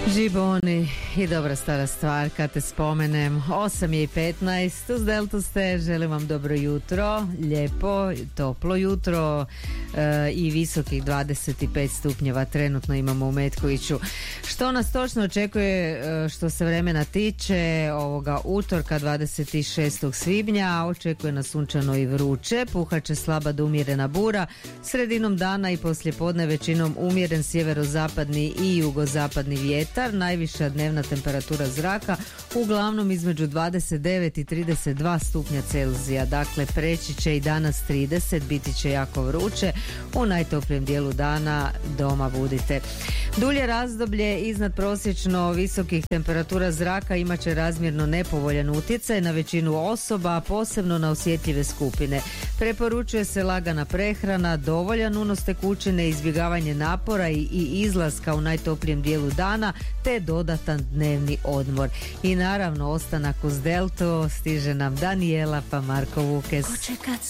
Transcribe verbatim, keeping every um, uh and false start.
Žiboni i dobra stara stvar kad te spomenem. Osam je i petnaest, uz Deltu ste, želim vam dobro jutro, lijepo, toplo jutro e, i visokih dvadeset pet stupnjeva trenutno imamo u Metkoviću. Što nas točno očekuje e, što se vremena tiče ovoga utorka dvadeset šestog svibnja, očekuje nas sunčano i vruće, puhat će slaba do umjerena bura, sredinom dana i poslijepodne većinom umjeren sjeverozapadni i jugozapadni vjetar. Najviša dnevna temperatura zraka uglavnom između dvadeset devet i trideset dva stupnja Celzija. Dakle, preći će i danas trideset, biti će jako vruće. U najtoplijem dijelu dana doma budite. Dulje razdoblje iznad prosječno visokih temperatura zraka imat će razmjerno nepovoljan utjecaj na većinu osoba, posebno na osjetljive skupine. Preporučuje se lagana prehrana, dovoljan unos tekućine, izbjegavanje napora i, i izlaska u najtoplijem dijelu dana, te dodatan dnevni odmor. I naravno ostanak uz Deltu, stiže nam Danijela pa Marko Vukes.